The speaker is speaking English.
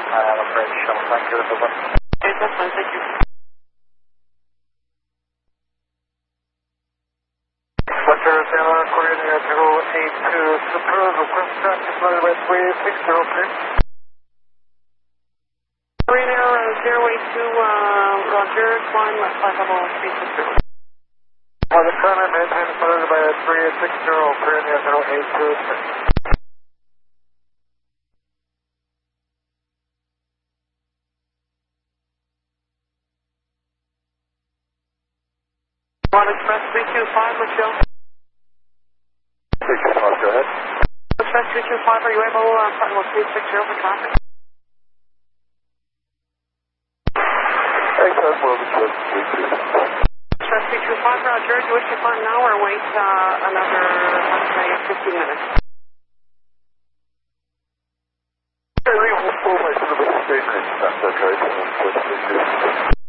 I'm afraid so. Thank you. Okay, that's fine. Thank you. Winter Zero, Korean Air 082, Super, request traffic flooded by 360, please. Korean Air 082, Roger, climb 500, 360. For the corner, maintain flooded by 360, Korean Air 082, please. One Express 325, Michelle. 325, go ahead. Express 325, are you able to flight level 360 for traffic? Express will be 325. Express 325, Roger, do you wish to fly now or wait another, let's say, 15 minutes? We'll wait for the 15 minutes, that's okay.